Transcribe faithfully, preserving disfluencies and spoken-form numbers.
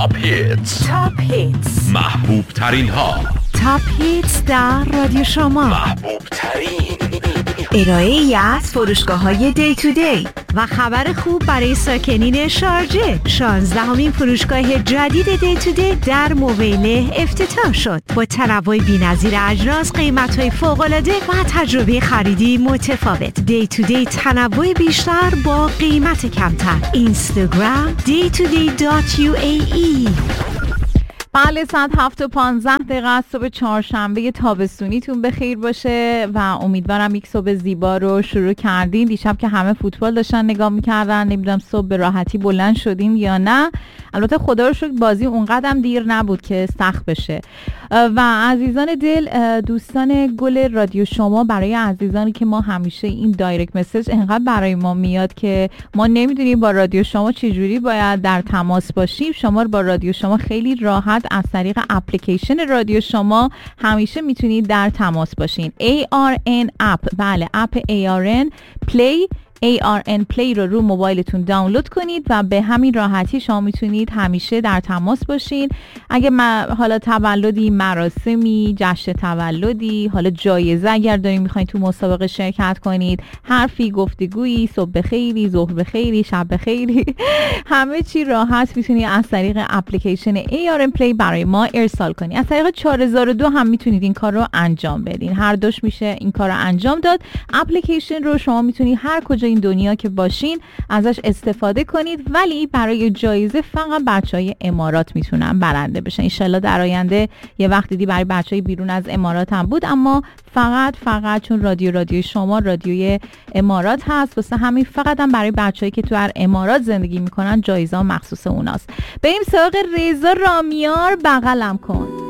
تاپ هیتز. تاپ هیتز، محبوب ترین ها. تاپ هیتز در رادیو شما. محبوب ترین ارائه ای از فروشگاه های دی تو دی و خبر خوب برای ساکنین شارجه. شانزدهمین فروشگاه جدید دی تو دی در مویله افتتاح شد با تنوع بی‌نظیر اجناس، قیمت‌های فوق‌العاده و تجربه خریدی متفاوت. دی تو دی تنوع بیشتر با قیمت کمتر. اینستاگرام دی تو دی دات یو ای ای. بله، ساعت هفت و پانزده دقیقه صبح چهارشنبه تابستونیتون بخیر باشه و امیدوارم یک صبح زیبا رو شروع کردین. دیشب که همه فوتبال داشتن نگاه میکردن، نمیدونم صبح به راحتی بلند شدین یا نه. البته خدا رو شکر بازی اونقدرم دیر نبود که سخت بشه. و عزیزان دل، دوستان گل رادیو شما، برای عزیزانی که ما همیشه این دایرکت مسیج انقدر برای ما میاد که ما نمیدونیم با رادیو شما چجوری باید در تماس باشیم، شما با رادیو شما خیلی راحت از طریق اپلیکیشن رادیو شما همیشه میتونید در تماس باشین. ای آر ان اپ، بله اپ ای آر ان پلی، ای آر ان پلی رو رو موبایلتون دانلود کنید و به همین راحتی شما میتونید همیشه در تماس باشین. اگه حالا تولدی، مراسمی، جشن تولدی، حالا جایزه اگر دارین میخواین تو مسابقه شرکت کنید، حرفی، گفتگویی، صبح بخیری، ظهر بخیری، شب بخیری، همه چی راحت میتونید از طریق اپلیکیشن ای آر ان پلی برای ما ارسال کنید. از طریق چهار هزار و دو هم میتونید این کار رو انجام بدین. هر دوش میشه این کار رو انجام داد. اپلیکیشن رو شما میتونید هر کجا این دنیا که باشین ازش استفاده کنید، ولی برای جایزه فقط بچهای امارات میتونن برنده بشن. ان شاءالله در آینده یه وقت دیدی برای بچهای بیرون از امارات هم بود، اما فقط فقط چون رادیو رادیو شما رادیوی امارات هست، واسه همین فقط هم برای بچهایی که تو هر امارات زندگی میکنن جایزه مخصوص اوناست. بریم سراغ رضا رامیار، بغلم کن.